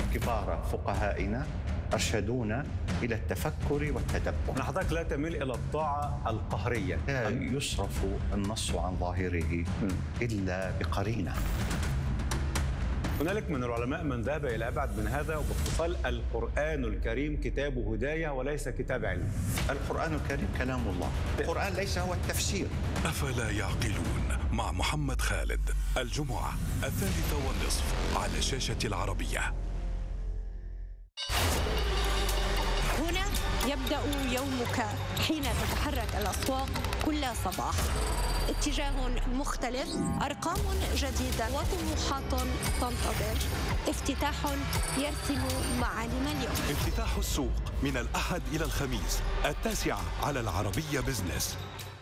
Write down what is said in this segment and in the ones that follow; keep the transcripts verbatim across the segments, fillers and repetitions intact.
كبار فقهائنا أرشدونا إلى التفكر والتدبر. أن حضرتك لا تميل إلى الطاعة القهرية. لا يصرف النص عن ظاهره إلا بقرينة. هنالك من العلماء من ذهب إلى أبعد من هذا وباختصال القرآن الكريم كتاب هداية وليس كتاب علم. القرآن الكريم كلام الله، القرآن ليس هو التفسير. أفلا يعقلون مع محمد خالد الجمعة الثالثة والنصف على شاشة العربية. هنا يبدأ يومك حين تتحرك الأسواق كل صباح. اتجاه مختلف، أرقام جديدة وطموحات تنتظر. افتتاح يرسم معالم اليوم. افتتاح السوق من الأحد إلى الخميس التاسعة على العربية بزنس.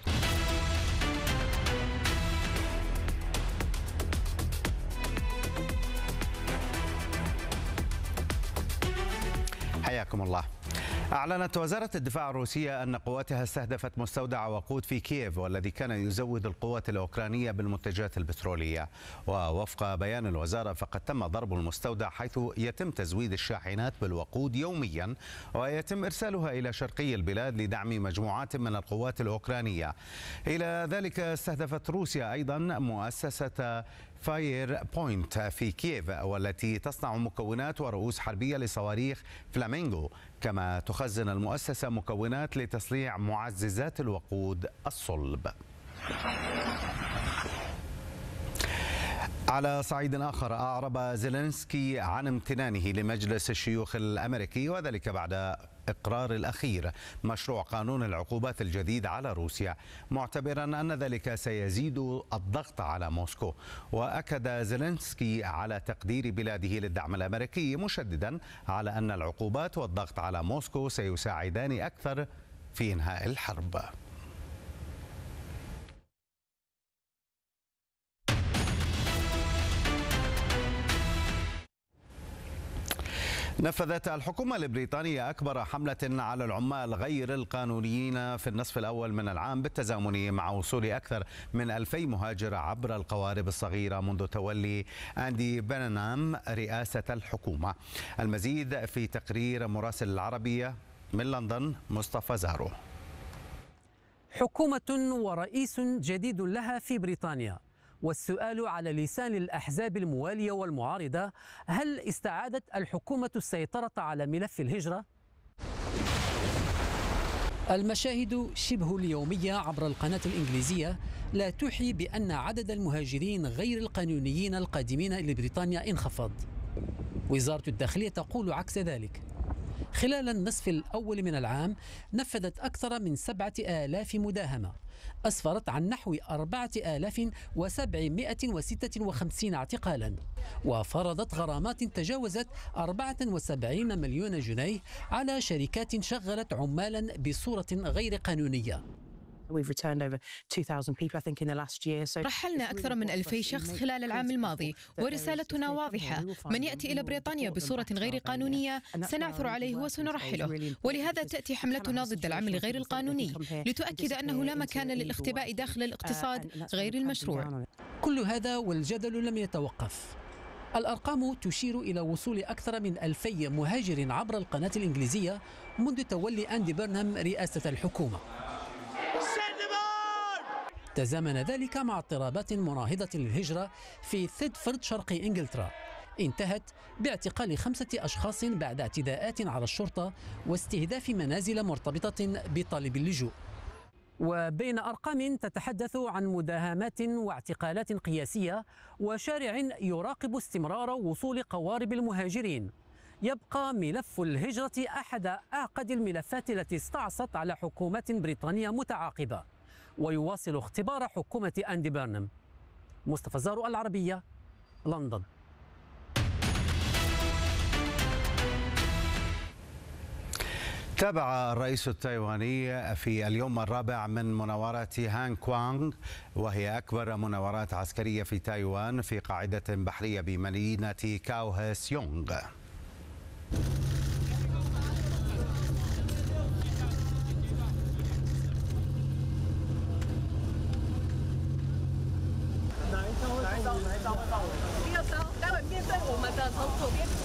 حياكم الله. أعلنت وزارة الدفاع الروسية أن قواتها استهدفت مستودع وقود في كييف والذي كان يزود القوات الأوكرانية بالمنتجات البترولية. ووفق بيان الوزارة فقد تم ضرب المستودع حيث يتم تزويد الشاحنات بالوقود يوميا ويتم إرسالها إلى شرقي البلاد لدعم مجموعات من القوات الأوكرانية. إلى ذلك استهدفت روسيا أيضا مؤسسة فاير بوينت في كييف والتي تصنع مكونات ورؤوس حربية لصواريخ فلامينغو، كما تخزن المؤسسة مكونات لتصنيع معززات الوقود الصلب. على صعيد آخر، أعرب زيلينسكي عن امتنانه لمجلس الشيوخ الأمريكي وذلك بعد إقرار الأخير مشروع قانون العقوبات الجديد على روسيا، معتبرا أن ذلك سيزيد الضغط على موسكو. وأكد زيلينسكي على تقدير بلاده للدعم الأمريكي، مشددا على أن العقوبات والضغط على موسكو سيساعدان أكثر في إنهاء الحرب. نفذت الحكومة البريطانية أكبر حملة على العمال غير القانونيين في النصف الأول من العام بالتزامن مع وصول أكثر من ألفي مهاجر عبر القوارب الصغيرة منذ تولي أندي بيرنهام رئاسة الحكومة. المزيد في تقرير مراسل العربية من لندن مصطفى زارو. حكومة ورئيس جديد لها في بريطانيا، والسؤال على لسان الأحزاب الموالية والمعارضة: هل استعادت الحكومة السيطرة على ملف الهجرة؟ المشاهد شبه اليومية عبر القناة الإنجليزية لا توحي بأن عدد المهاجرين غير القانونيين القادمين إلى بريطانيا انخفض. وزارة الداخلية تقول عكس ذلك. خلال النصف الأول من العام نفذت أكثر من سبعة آلاف مداهمة، أسفرت عن نحو أربعة آلاف وسبعمائة وستة وخمسين اعتقالا، وفرضت غرامات تجاوزت أربعة وسبعين مليون جنيه على شركات شغلت عمالا بصورة غير قانونية. رحلنا أكثر من ألفي شخص خلال العام الماضي، ورسالتنا واضحة: من يأتي إلى بريطانيا بصورة غير قانونية سنعثر عليه وسنرحله. ولهذا تأتي حملتنا ضد العمل غير القانوني لتؤكد أنه لا مكان للاختباء داخل الاقتصاد غير المشروع. كل هذا والجدل لم يتوقف. الأرقام تشير إلى وصول أكثر من ألفي مهاجر عبر القناة الإنجليزية منذ تولي أندي بيرنهام رئاسة الحكومة. تزامن ذلك مع اضطرابات مناهضة للهجرة في ثيدفورد شرق إنجلترا انتهت باعتقال خمسة أشخاص بعد اعتداءات على الشرطة واستهداف منازل مرتبطة بطالب اللجوء. وبين أرقام تتحدث عن مداهمات واعتقالات قياسية وشارع يراقب استمرار وصول قوارب المهاجرين، يبقى ملف الهجرة أحد أعقد الملفات التي استعصت على حكومات بريطانية متعاقبة، ويواصل اختبار حكومة أندي بيرنهام. مصطفى زارو، العربية، لندن. تابع الرئيس التايواني في اليوم الرابع من مناورات هانغ كوانغ، وهي أكبر مناورات عسكرية في تايوان، في قاعدة بحرية بمدينة كاوهسيونغ.